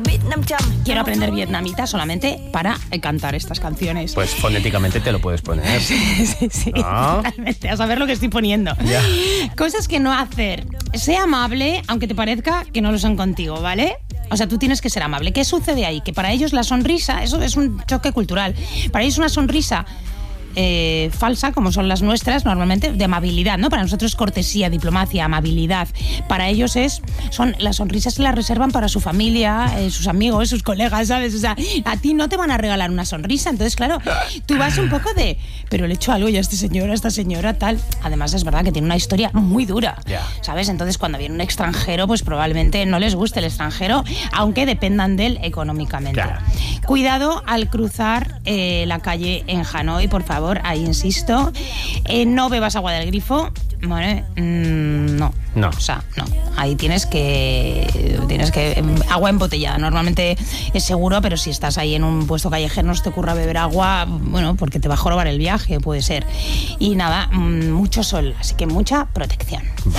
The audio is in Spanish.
Quiero aprender vietnamita solamente para cantar estas canciones. Pues fonéticamente te lo puedes poner. Sí, ¿No? realmente, a saber lo que estoy poniendo. Ya. Cosas que no hacer. Sé amable, aunque te parezca que no lo son contigo, ¿vale? O sea, tú tienes que ser amable. ¿Qué sucede ahí? Que para ellos la sonrisa, eso es un choque cultural. Para ellos una sonrisa falsa, como son las nuestras, normalmente, de amabilidad, ¿no? Para nosotros es cortesía, diplomacia, amabilidad. Para ellos las sonrisas se las reservan para su familia, sus amigos, sus colegas, ¿sabes? O sea, a ti no te van a regalar una sonrisa. Entonces, claro, tú vas un poco de, pero le he hecho algo ya a este señor, a esta señora, tal. Además, es verdad que tiene una historia muy dura, ¿sabes? Entonces, cuando viene un extranjero, pues probablemente no les guste el extranjero, aunque dependan de él económicamente. Claro. Cuidado al cruzar la calle en Hanoi, por favor, ahí insisto. No bebas agua del grifo. Bueno, no. O sea, no. Ahí tienes que agua embotellada. Normalmente es seguro, pero si estás ahí en un puesto callejero no se te ocurra beber agua, bueno, porque te va a jorobar el viaje, puede ser. Y nada, mucho sol, así que mucha protección.